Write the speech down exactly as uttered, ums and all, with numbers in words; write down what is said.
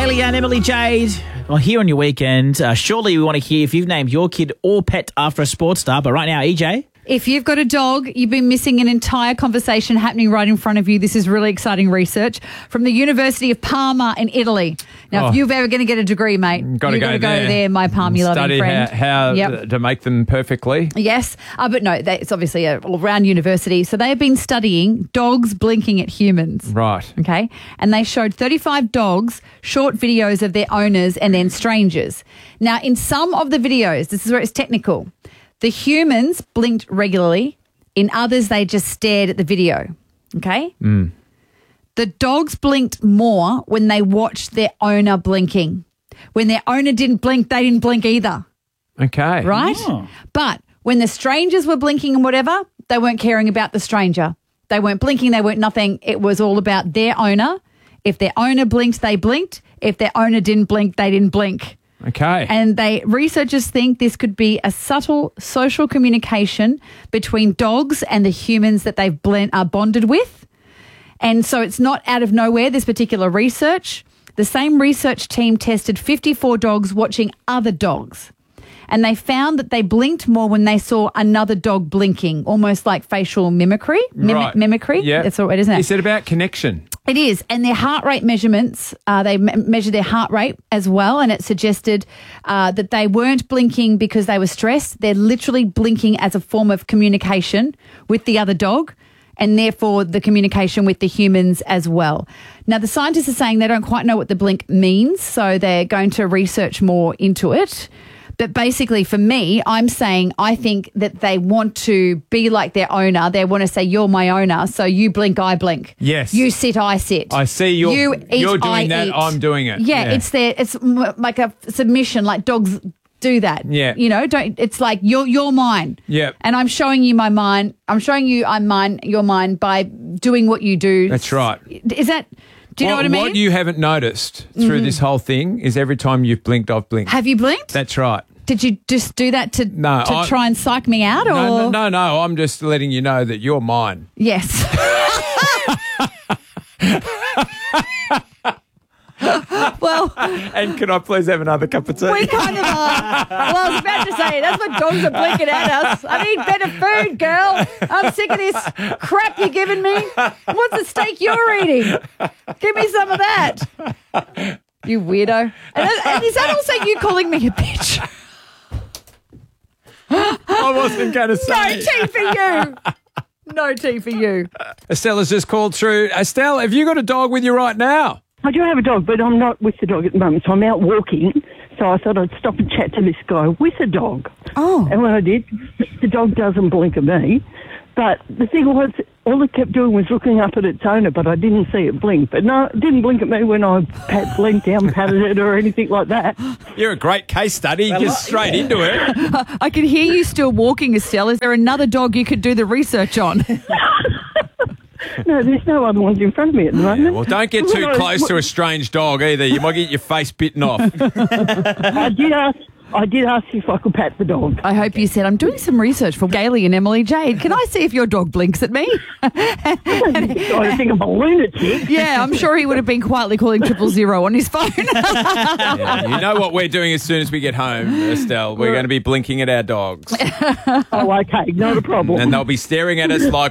Gailey and Emily Jade. Well, here on your weekend, uh, surely we want to hear if you've named your kid or pet after a sports star. But right now, E J. If you've got a dog, you've been missing an entire conversation happening right in front of you. This is really exciting research from the University of Parma in Italy. Now, Oh. if you're ever going to get a degree, mate, Got to you've go got to go there. there, my Parma-loving Study friend. how, how Yep. to make them perfectly. Yes, uh, but no, they, it's obviously a all-round university. So they have been studying dogs blinking at humans. Right. Okay, and they showed thirty-five dogs short videos of their owners and then strangers. Now, in some of the videos, this is where it's technical, the humans blinked regularly. In others, they just stared at the video. Okay? Mm. The dogs blinked more when they watched their owner blinking. When their owner didn't blink, they didn't blink either. Okay. Right? Oh. But when the strangers were blinking and whatever, they weren't caring about the stranger. They weren't blinking, they weren't nothing. It was all about their owner. If their owner blinked, they blinked. If their owner didn't blink, they didn't blink. Okay. And they researchers think this could be a subtle social communication between dogs and the humans that they've blend, are bonded with. And so it's not out of nowhere, this particular research. The same research team tested fifty-four dogs watching other dogs. And they found that they blinked more when they saw another dog blinking, almost like facial mimicry. Mim- Right. Mimicry. Yeah. That's all right, isn't it? Is it about connection? It is. And their heart rate measurements, uh, they me- measured their heart rate as well. And it suggested uh, that they weren't blinking because they were stressed. They're literally blinking as a form of communication with the other dog and therefore the communication with the humans as well. Now, the scientists are saying they don't quite know what the blink means, so they're going to research more into it. But basically, for me, I'm saying I think that they want to be like their owner. They want to say, you're my owner, so you blink, I blink. Yes. You sit, I sit. I see you're- you eat, you're doing I that, eat. I'm doing it. Yeah, Yeah. it's their, it's m- like a submission, like dogs do that. Yeah. You know, don't, it's like, you're, you're mine. Yep. And I'm showing you my mine. I'm showing you I'm mine, you're mine by doing what you do. That's right. Is that, do you what, know what I mean? What you haven't noticed through Mm-hmm. this whole thing is every time you've blinked, I've blinked. Have you blinked? That's right. Did you just do that to, No, to I- try and psych me out? Or? No, no, no, no. I'm just letting you know that you're mine. Yes. Well, And can I please have another cup of tea? we kind of are. Well, I was about to say, that's what dogs are blinking at us. I need better food, girl. I'm sick of this crap you're giving me. What's the steak you're eating? Give me some of that. You weirdo. And, and is that also you calling me a bitch? I wasn't going to No say. tea for you. No tea for you. Estella's just called through. Estelle, have you got a dog with you right now? I do have a dog, but I'm not with the dog at the moment, so I'm out walking. So I thought I'd stop and chat to this guy with a dog. Oh. And when I did, the dog doesn't blink at me. But the thing was, all it kept doing was looking up at its owner, but I didn't see it blink. But no, it didn't blink at me when I pat, leant down, patted it or anything like that. You're a great case study. Just straight into it. I can hear you still walking, Estelle. Is there another dog you could do the research on? No, there's no other ones in front of me at the moment. Well, don't get too close to a strange dog either. You might get your face bitten off. I did ask. I did ask if I could pat the dog. I hope you said, I'm doing some research for Gailey and Emily Jade. Can I see if your dog blinks at me? I think I'm a lunatic. Yeah, I'm sure he would have been quietly calling triple zero on his phone. Yeah, you know what we're doing as soon as we get home, Estelle? We're going to be blinking at our dogs. Oh, okay, not a problem. And they'll be staring at us like